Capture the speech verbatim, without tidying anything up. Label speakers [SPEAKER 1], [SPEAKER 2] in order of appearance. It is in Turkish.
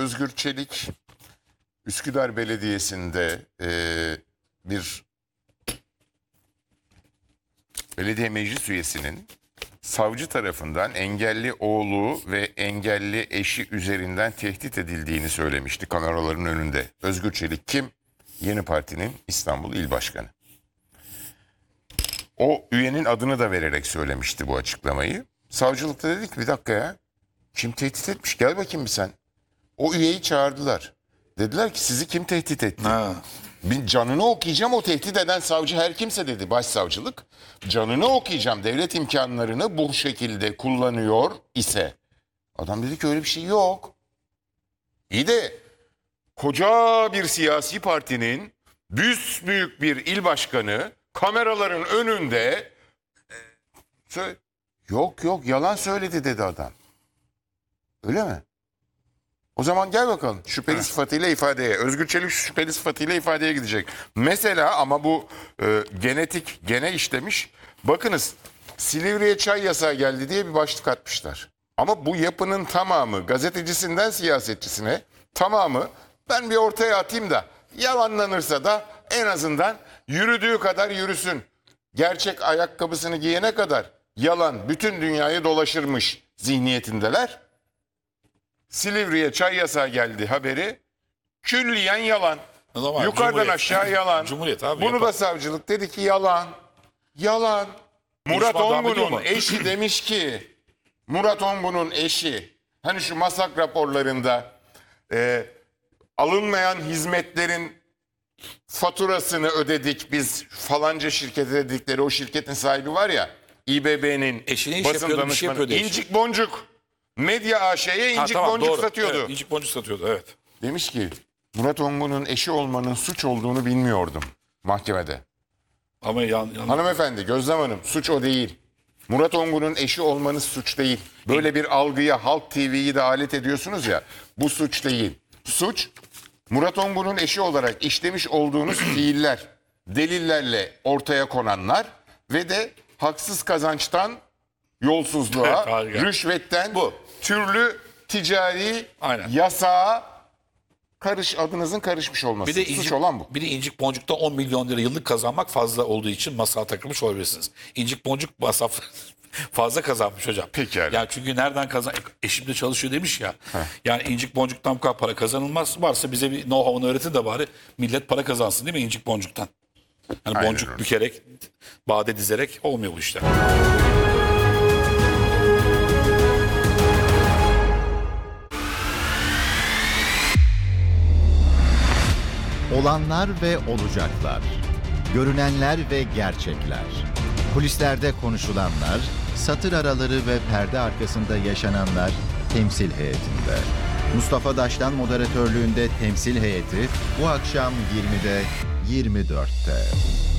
[SPEAKER 1] Özgür Çelik Üsküdar Belediyesi'nde e, bir belediye meclis üyesinin savcı tarafından engelli oğlu ve engelli eşi üzerinden tehdit edildiğini söylemişti kameraların önünde. Özgür Çelik kim? Yeni Parti'nin İstanbul İl Başkanı. O üyenin adını da vererek söylemişti bu açıklamayı. Savcılıkta dedi ki bir dakika ya, kim tehdit etmiş, gel bakayım bir sen. O üyeyi çağırdılar. Dediler ki sizi kim tehdit etti?
[SPEAKER 2] Ha.
[SPEAKER 1] Bir canını okuyacağım, o tehdit eden savcı her kimse dedi başsavcılık. Canını okuyacağım, devlet imkanlarını bu şekilde kullanıyor ise. Adam dedi ki öyle bir şey yok. İyi de koca bir siyasi partinin büyük bir il başkanı kameraların önünde söyle, yok yok yalan söyledi dedi adam. Öyle mi? O zaman gel bakalım şüpheli sıfatıyla ifadeye. Özgür Çelik şüpheli sıfatıyla ifadeye gidecek. Mesela ama bu e, genetik gene işlemiş. Bakınız Silivri'ye çay yasağı geldi diye bir başlık atmışlar. Ama bu yapının tamamı gazetecisinden siyasetçisine tamamı ben bir ortaya atayım da yalanlanırsa da en azından yürüdüğü kadar yürüsün. Gerçek ayakkabısını giyene kadar yalan bütün dünyayı dolaşırmış zihniyetindeler. Silivri'ye çay yasağı geldi haberi külliyen yalan.
[SPEAKER 2] Normal,
[SPEAKER 1] Yukarıdan
[SPEAKER 2] Cumhuriyet.
[SPEAKER 1] aşağı yalan.
[SPEAKER 2] Cumhuriyet abi,
[SPEAKER 1] Bunu
[SPEAKER 2] yapar.
[SPEAKER 1] da savcılık dedi ki yalan. Yalan. Murat
[SPEAKER 2] İspat abi diyor
[SPEAKER 1] Ongun'un
[SPEAKER 2] mu?
[SPEAKER 1] eşi demiş ki Murat Ongun'un eşi hani şu masak raporlarında e, alınmayan hizmetlerin faturasını ödedik biz falanca şirkete dedikleri o şirketin sahibi var ya İBB'nin
[SPEAKER 2] Eşine iş
[SPEAKER 1] basın
[SPEAKER 2] yapıyordu, bir şey
[SPEAKER 1] danışmanı
[SPEAKER 2] yapıyordu eşi.
[SPEAKER 1] İncik Boncuk Medya A Ş'ye
[SPEAKER 2] Ha,
[SPEAKER 1] incik
[SPEAKER 2] tamam,
[SPEAKER 1] boncuk
[SPEAKER 2] doğru.
[SPEAKER 1] satıyordu.
[SPEAKER 2] Evet, incik boncuk satıyordu, evet.
[SPEAKER 1] Demiş ki Murat Ongun'un eşi olmanın suç olduğunu bilmiyordum mahkemede.
[SPEAKER 2] Ama yan, yan...
[SPEAKER 1] Hanımefendi, Gözlem Hanım suç o değil. Murat Ongun'un eşi olmanız suç değil. Böyle bir algıya Halk T V'yi de alet ediyorsunuz ya. Bu suç değil. Suç Murat Ongun'un eşi olarak işlemiş olduğunuz fiiller, delillerle ortaya konanlar ve de haksız kazançtan yolsuzluğa,
[SPEAKER 2] Evet, harika.
[SPEAKER 1] rüşvetten,
[SPEAKER 2] Bu.
[SPEAKER 1] türlü ticari
[SPEAKER 2] Aynen.
[SPEAKER 1] yasağa karış adınızın karışmış olması.
[SPEAKER 2] Bir de
[SPEAKER 1] Suç
[SPEAKER 2] incik,
[SPEAKER 1] olan bu.
[SPEAKER 2] bir de incik boncukta on milyon lira yıllık kazanmak fazla olduğu için masaya takılmış olabilirsiniz. İncik boncuk masraf fazla kazanmış hocam.
[SPEAKER 1] Pekala.
[SPEAKER 2] Yani çünkü nereden kazan eşim de çalışıyor demiş ya. Yani incik boncuktan bu kadar para kazanılmaz. Varsa bize bir know-how'unu öğretin de bari millet para kazansın değil mi incik boncuktan? Yani
[SPEAKER 1] Aynen
[SPEAKER 2] boncuk
[SPEAKER 1] öyle.
[SPEAKER 2] bükerek, bade dizerek olmuyor bu işler.
[SPEAKER 3] Olanlar ve olacaklar. Görünenler ve gerçekler. Kulislerde konuşulanlar, satır araları ve perde arkasında yaşananlar temsil heyetinde. Mustafa Daş'tan moderatörlüğünde temsil heyeti bu akşam yirmide yirmi dörtte.